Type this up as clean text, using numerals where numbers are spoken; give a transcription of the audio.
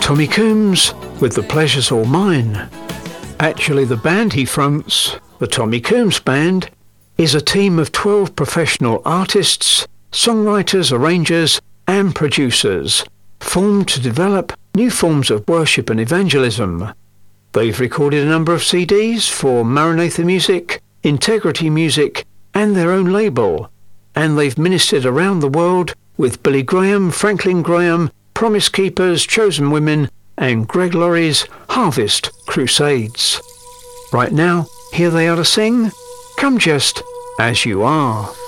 Tommy Coombs with The Pleasure's All Mine. Actually, the band he fronts, the Tommy Coombs Band, is a team of 12 professional artists, songwriters, arrangers and producers, formed to develop new forms of worship and evangelism. They've recorded a number of CDs for Maranatha Music, Integrity Music and their own label, and they've ministered around the world with Billy Graham, Franklin Graham, Promise Keepers, Chosen Women and Greg Laurie's Harvest Crusades. Right now, here they are to sing Come Just As You Are.